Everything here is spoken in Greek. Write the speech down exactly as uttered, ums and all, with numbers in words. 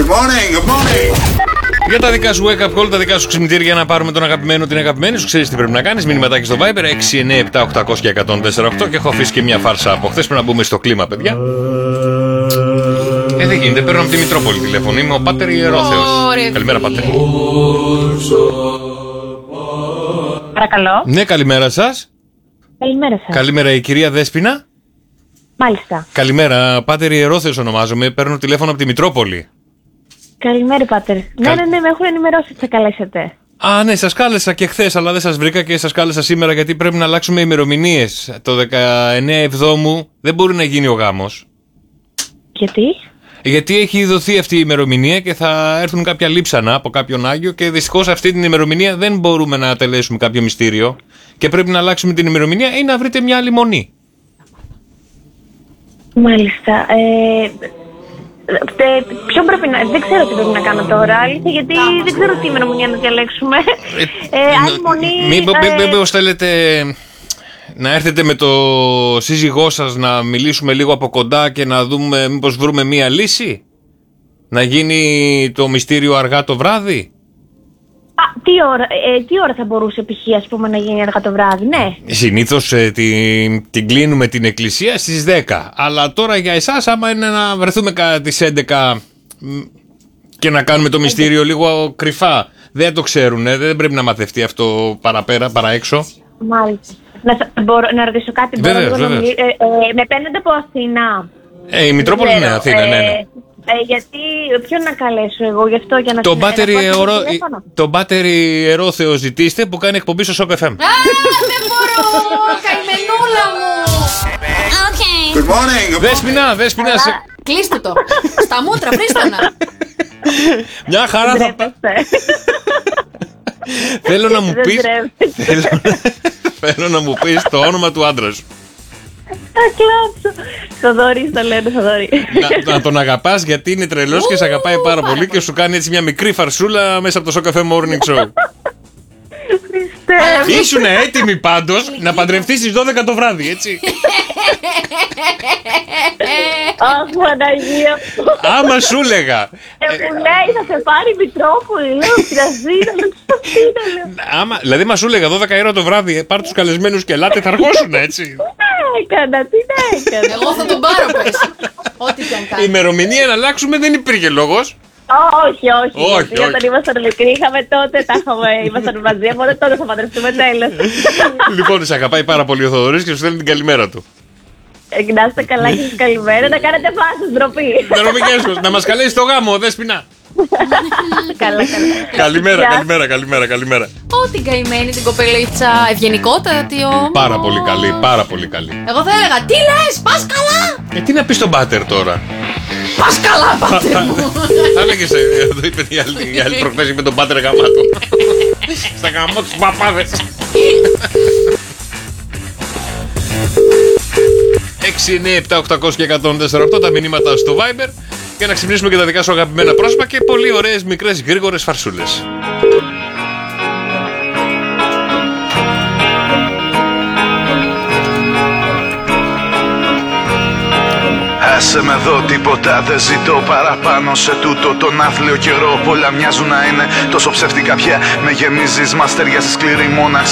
Good morning, good morning. Για τα δικά σου wake up call, τα δικά σου ξυπνητήρια να πάρουμε τον αγαπημένο, την αγαπημένη σου. Ξέρεις τι πρέπει να κάνεις. Μηνυματάκι στο Viber έξι εννιά επτά οκτακόσια εκατόν τέσσερα οκτώ. Και έχω αφήσει και μια φάρσα από χθες. Πρέπει να μπούμε στο κλίμα, παιδιά. Ε, δεν γίνεται. Παίρνω από τη Μητρόπολη τηλέφωνο. Είμαι ο Πάτερ Ιερόθεος. Καλημέρα, Πάτερ. Παρακαλώ. Ναι, καλημέρα σας. Καλημέρα σας. Καλημέρα, η κυρία Δέσποινα. Μάλιστα. Καλημέρα, Πάτερ Ιερόθεος ονομάζομαι. Παίρνω τηλέφωνο από τη Μητρόπολη. Καλημέρα, Πάτερ. Ναι, ναι, ναι, με έχουν ενημερώσει ότι θα καλέσετε. Α, ναι, σας κάλεσα και χθες, αλλά δεν σας βρήκα και σας κάλεσα σήμερα γιατί πρέπει να αλλάξουμε ημερομηνίες. Το δεκαεννέα Εβδόμου δεν μπορεί να γίνει ο γάμος. Γιατί? Γιατί έχει δοθεί αυτή η ημερομηνία και θα έρθουν κάποια λείψανα από κάποιον Άγιο και δυστυχώς αυτή την ημερομηνία δεν μπορούμε να τελέσουμε κάποιο μυστήριο και πρέπει να αλλάξουμε την ημερομηνία ή να βρείτε μια άλλη μονή. Μάλιστα. Ε, ε, ποιο πρέπει να... Δεν ξέρω τι πρέπει να κάνω τώρα, αλήθεια, γιατί δεν ξέρω τι ημερομηνία να διαλέξουμε. Ε, άλλη μονή... Μήπως θέλετε να έρθετε με το σύζυγό σας να μιλήσουμε λίγο από κοντά και να δούμε μήπως βρούμε μία λύση? Να γίνει το μυστήριο αργά το βράδυ? Α, τι ώρα, ε, τι ώρα θα μπορούσε π.χ. ας πούμε να γίνει αργά το βράδυ, ναι. Συνήθως ε, την, την κλείνουμε την εκκλησία στις δέκα. Αλλά τώρα για εσάς άμα είναι να βρεθούμε κατά τις έντεκα και να κάνουμε το μυστήριο λίγο κρυφά. Δεν το ξέρουν, ε, δεν πρέπει να μαθευτεί αυτό παραπέρα, παρά έξω. Μάλιστα. Να, μπορώ, να ρωτήσω κάτι. Βεβαίως, μπορώ, βεβαίως. να, ε, ε, με παίρνετε από Αθήνα. Ε, η Μητρόπολη είναι Αθήνα, ε, ναι, ναι. Ε, γιατί, ποιον να καλέσω εγώ γι' αυτό για να Το Πάτερ ερο... Πάτερ Ιερόθεο ζητήστε που κάνει εκπομπή στο Σοκ εφ εμ. Α, δεν μπορώ! Καημενούλα μου! Okay. Good morning, good morning. Δέσποινα, Δέσποινα. Σε... Κλείστε το. Στα μούτρα, βρίστανα. Μια χαρά θα πά... Θέλω να μου πεις... θέλω... Θέλω να μου πεις το όνομα του άντρα σου. Θα κλάψω. Θοδωρής το λένε, Θοδωρή. Να, να τον αγαπάς γιατί είναι τρελός και σε αγαπάει πάρα πολύ και σου κάνει έτσι μια μικρή φαρσούλα μέσα από το Σοκ εφ εμ Morning Show. Ήσουν έτοιμη πάντως να παντρευτείς στις δώδεκα το βράδυ, έτσι. Αχ, Παναγία. Άμα σου λέγα. Ε, μου λέει θα σε πάρει η Μητρόπολη, λέω, στην Αθήνα, λέω, στην Αθήνα. Άμα, δηλαδή μα σου λέγα δώδεκα η ώρα το βράδυ, ε, πάρ' τους καλεσμένους και ελάτε, θα αργώσουν, έτσι. Τι να έκανα, τι να έκανα. Εγώ θα τον πάρω, πες. Ό,τι και αν κάνει. Η ημερομηνία να αλλάξουμε δεν υπήρχε λόγος. Όχι, όχι, όχι, γιατί όταν ήμασταν μικροί είχαμε τότε, τα είχαμε, ήμασταν μαζί, οπότε τότε θα παντρευτούμε, τέλος. Λοιπόν, σε αγαπάει πάρα πολύ ο Θοδωρής και σου στέλνει την καλημέρα του. Να είστε καλά και σας καλημέρα, να κάνετε φάσεις, ντροπή. Μερομικέσκος, να μας καλέσει στο γάμο, Δέσποινα. Καλά, καλά. Καλημέρα, καλημέρα, καλημέρα, καλημέρα. Ω, την καημένη την κοπελίτσα, ευγενικότατη όμως. Πάρα πολύ καλή, πάρα πολύ καλή. Εγώ θα έλεγα, τι λες, πας καλά. Ε, τι να πεις στον Πάτερ τώρα. Πας καλά, Πάτερ μου. Θα έλεγες, εδώ είπε η άλλη, η άλλη προχθές είπε τον Πάτερ γαμάτο. Στα γαμώ τους παπάδες. έξι εννιά επτά οκτακόσια εκατόν τέσσερα οκτώ τα μηνύματα στο Viber για να ξυπνήσουμε και τα δικά σου αγαπημένα πρόσωπα και πολύ ωραίες μικρές γρήγορες φαρσούλες. Άσε με εδώ, τίποτα δεν ζητώ παραπάνω σε τούτο τον άθλιο καιρό. Πολλά μοιάζουν να είναι τόσο ψεύτικα πια. Με γεμίζεις, μας ταιριάζει σκληρή μόναξη.